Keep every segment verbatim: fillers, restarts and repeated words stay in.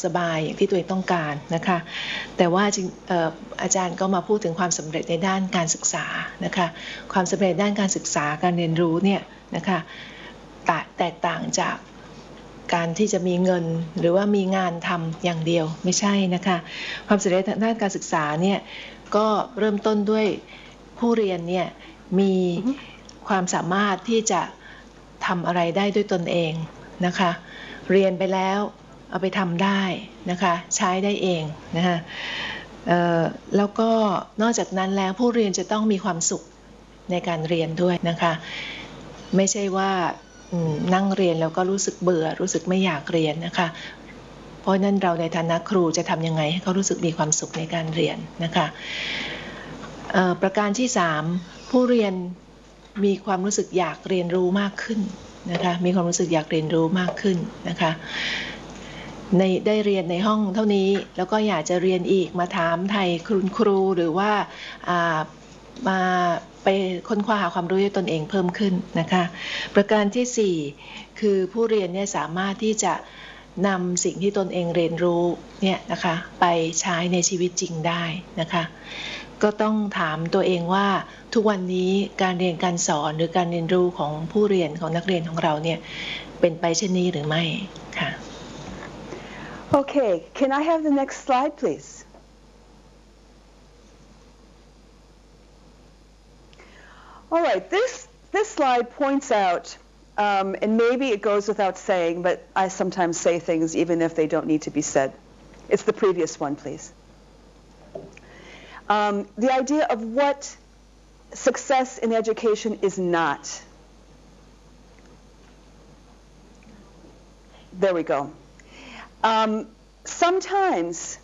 สบายอย่างที่ตัวเองต้องการนะคะแต่ว่าจริง เอ่อ อาจารย์ก็มาพูดถึงความสำเร็จในด้านการศึกษานะคะความสำเร็จด้านการศึกษาการเรียนรู้เนี่ยนะคะแตกต่างจากการที่จะมีเงินหรือว่ามีงานทำอย่างเดียวไม่ใช่นะคะความสำเร็จทางด้านการศึกษาเนี่ยก็เริ่มต้นด้วยผู้เรียนเนี่ยมีความสามารถที่จะทำอะไรได้ด้วยตนเองนะคะเรียนไปแล้วเอาไปทำได้นะคะใช้ได้เองนะคะแล้วก็นอกจากนั้นแล้วผู้เรียนจะต้องมีความสุขในการเรียนด้วยนะคะไม่ใช่ว่านั่งเรียนแล้วก็รู้สึกเบื่อรู้สึกไม่อยากเรียนนะคะเพราะนั้นเราในฐานะครูจะทำยังไงให้เขารู้สึกมีความสุขในการเรียนนะคะประการที่สามผู้เรียนมีความรู้สึกอยากเรียนรู้มากขึ้นนะคะมีความรู้สึกอยากเรียนรู้มากขึ้นนะคะในได้เรียนในห้องเท่านี้แล้วก็อยากจะเรียนอีกมาถามไทยคุณครูหรือว่ามาไปค้นคว้าหาความรู้ด้วยตนเองเพิ่มขึ้นนะคะประการที่สี่คือผู้เรียนเนี่ยสามารถที่จะนำสิ่งที่ตนเองเรียนรู้เนี่ยนะคะไปใช้ในชีวิตจริงได้นะคะก็ต้องถามตัวเองว่าทุกวันนี้การเรียนการสอนหรือการเรียนรู้ของผู้เรียนของนักเรียนของเราเนี่ยเป็นไปเช่นนี้หรือไม่ค่ะ Okay, can I have the next slide, please? All right, this, this slide points out, um, and maybe it goes without saying, but I sometimes say things even if they don't need to be said. It's the previous one, please. Um, the idea of what success in education is not. There we go. Um, sometimes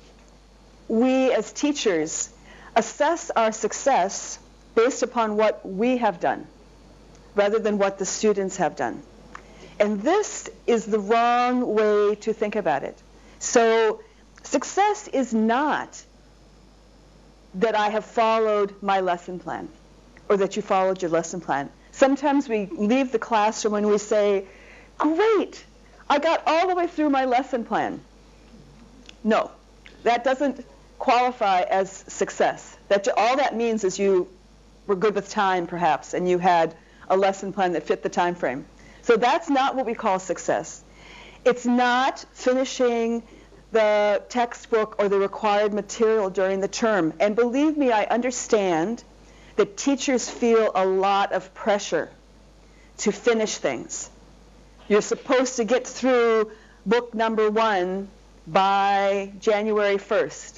we as teachers assess our success based upon what we have done rather than what the students have done. And this is the wrong way to think about it. So success is not that I have followed my lesson plan or that you followed your lesson plan. Sometimes we leave the classroom and we say, great, I got all the way through my lesson plan. No, that doesn't qualify as success. That all that means is you were good with time, perhaps, and you had a lesson plan that fit the time frame. So that's not what we call success. It's not finishing the textbook or the required material during the term. And believe me, I understand that teachers feel a lot of pressure to finish things. You're supposed to get through book number one by January first.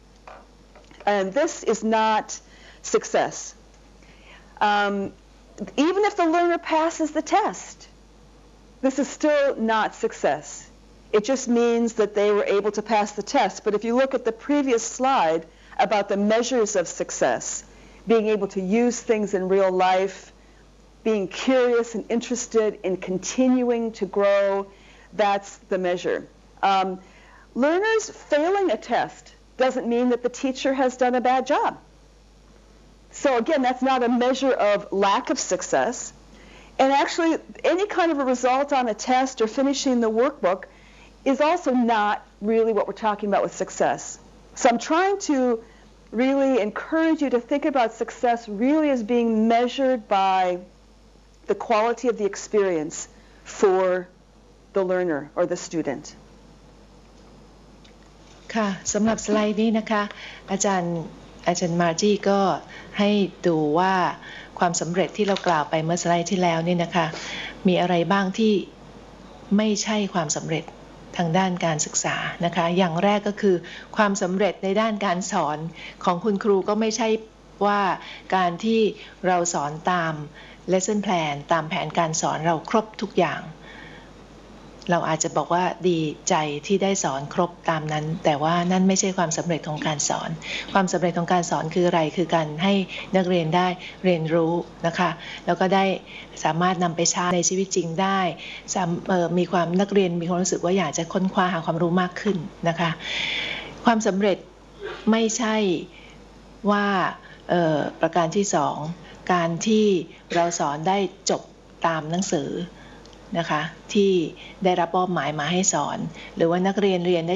And this is not success. Um, even if the learner passes the test, this is still not success. It just means that they were able to pass the test. But if you look at the previous slide about the measures of success, being able to use things in real life, being curious and interested in continuing to grow, that's the measure. Um, learners failing a test doesn't mean that the teacher has done a bad job. So again, that's not a measure of lack of success. And actually, any kind of a result on a test or finishing the workbook is also not really what we're talking about with success. So I'm trying to really encourage you to think about success really as being measured by the quality of the experience for the learner or the student. ค่ะสำหรับสไลด์นี้นะคะอาจารย์อาจารย์มาร์จี้ก็ให้ดูว่าความสำเร็จที่เรากล่าวไปเมื่อสไลด์ที่แล้วนี่นะคะมีอะไรบ้างที่ไม่ใช่ความสำเร็จทางด้านการศึกษานะคะอย่างแรกก็คือความสำเร็จในด้านการสอนของคุณครูก็ไม่ใช่ว่าการที่เราสอนตาม lesson plan ตามแผนการสอนเราครบทุกอย่างเราอาจจะบอกว่าดีใจที่ได้สอนครบตามนั้นแต่ว่านั่นไม่ใช่ความสำเร็จของการสอนความสำเร็จของการสอนคืออะไรคือการให้นักเรียนได้เรียนรู้นะคะแล้วก็ได้สามารถนำไปใช้ในชีวิตจริงได้มีความนักเรียนมีความรู้สึกว่าอยากจะค้นคว้าหาความรู้มากขึ้นนะคะความสำเร็จไม่ใช่ว่าประการที่สองการที่เราสอนได้จบตามหนังสือนะคะที่ได้รับมอบหมายมาให้สอนหรือว่านักเรียนเรียนได้